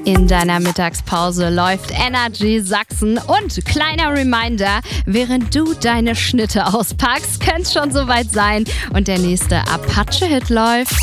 In deiner Mittagspause läuft Energy Sachsen und kleiner Reminder, während du deine Schnitte auspackst, könnte es schon soweit sein und der nächste Apache-Hit läuft.